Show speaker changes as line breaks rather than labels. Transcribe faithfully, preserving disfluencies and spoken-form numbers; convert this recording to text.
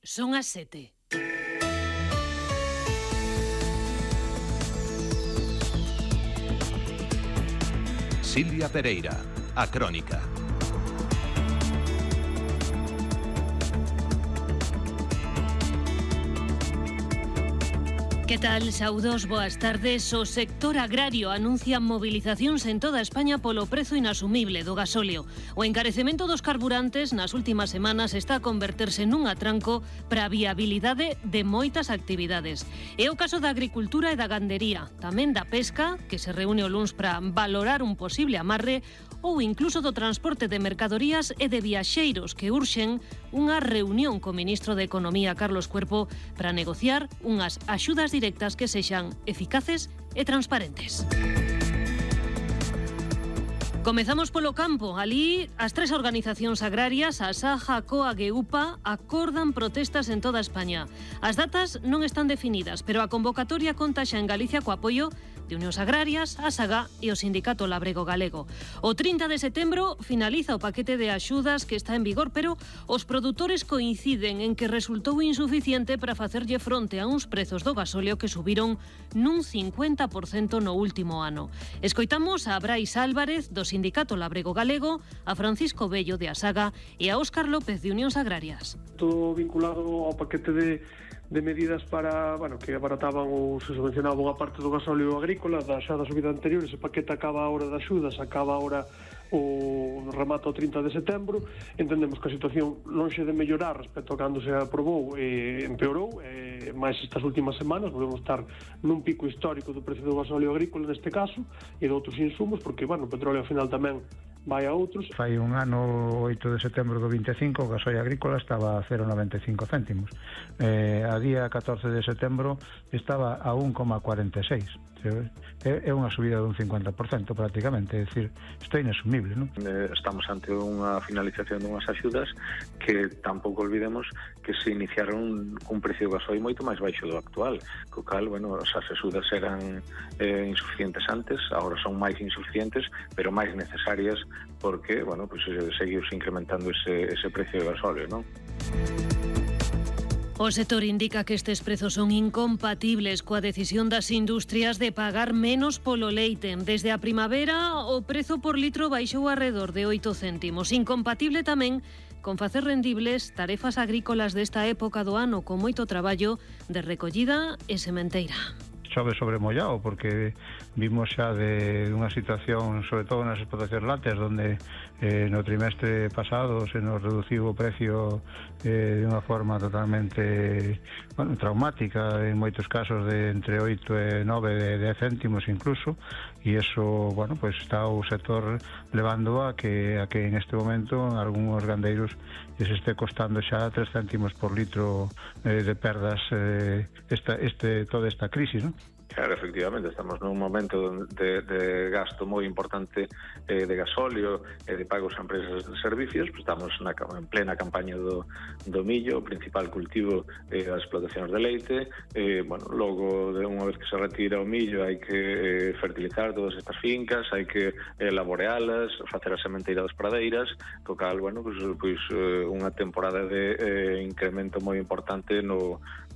Son as sete.
Silvia Pereira, a Crónica.
Que tal, saudos, boas tardes. O sector agrario anuncia movilizacións en toda España polo prezo inasumible do gasóleo. O encarecemento dos carburantes nas últimas semanas está a converterse nun atranco para a viabilidade de moitas actividades. É o caso da agricultura e da gandería, tamén da pesca, que se reúne o luns para valorar un posible amarre, ou incluso do transporte de mercadorías e de viaxeiros que urxen unha reunión co ministro de Economía, Carlos Cuerpo, para negociar unhas axudas directas que sexan eficaces e transparentes. Comezamos polo campo. Alí, as tres organizacións agrarias, a Saja, a COAG e UPA, acordan protestas en toda España. As datas non están definidas, pero a convocatoria conta xa en Galicia co apoio de Unións Agrarias, a SAGA e o Sindicato Labrego Galego. O trinta de setembro finaliza o paquete de axudas que está en vigor, pero os produtores coinciden en que resultou insuficiente para facerlle fronte a uns prezos do gasóleo que subiron nun cincuenta por cento no último ano. Escoitamos a Brais Álvarez, do Sindicato Labrego Galego, a Francisco Bello, de a SAGA, e a Óscar López, de Unións Agrarias.
Todo vinculado ao paquete de de medidas para, bueno, que abarataban ou se subvencionaban a parte do gasóleo agrícola da xa da subida anterior. Ese paquete acaba a hora das axudas, acaba ahora o remate o trinta de setembro. Entendemos que a situación lonxe de mellorar respecto a cando se aprobou, eh, empeorou, eh, máis estas últimas semanas volvemos estar nun pico histórico do precio do gasóleo agrícola neste caso e de outros insumos, porque, bueno, o petróleo ao final tamén vai a outros.
Fai un ano, oito de setembro do vinte e cinco, o gasóleo agrícola estaba a cero coma noventa e cinco céntimos. Eh, a día catorce de setembro estaba a un coma cuarenta e seis. É unha subida dun cincuenta por cento prácticamente, é dicir, isto é inasumible, non?
Estamos ante unha finalización dunhas axudas que tampouco olvidemos que se iniciaron cun precio do gasoil moito máis baixo do actual, co cal, bueno, as axudas eran eh, insuficientes antes, agora son máis insuficientes, pero máis necesarias porque, bueno, pues seguiuse incrementando ese, ese precio do gasóleo, non?
O sector indica que estes prezos son incompatibles coa decisión das industrias de pagar menos polo leite. Desde a primavera, o prezo por litro baixou arredor de oito céntimos. Incompatible tamén con facer rendibles tarefas agrícolas desta época do ano con moito traballo de recollida e sementeira.
Chove sobre mollado, porque vimos xa de unha situación, sobre todo nas explotacións lácteas, donde eh, no trimestre pasado se nos reduciu o precio eh, de unha forma totalmente, bueno, traumática, en moitos casos de entre oito e nove de dez céntimos incluso, e eso, bueno, pues está o sector levando a que a que en este momento algúns gandeiros se este costando xa tres céntimos por litro eh, de perdas eh, esta, este, toda esta crisis, non?
Claro, efectivamente, estamos nun momento de, de gasto moi importante eh, de gasóleo e eh, de pagos a empresas de servicios. Pues estamos na, en plena campaña do, do millo, o principal cultivo eh, das explotacións de leite. Eh, bueno, logo, de unha vez que se retira o millo, hai que eh, fertilizar todas estas fincas, hai que eh, laborealas, facer a sementeira das pradeiras, co cal, bueno, pues, pues, eh, unha temporada de eh, incremento moi importante no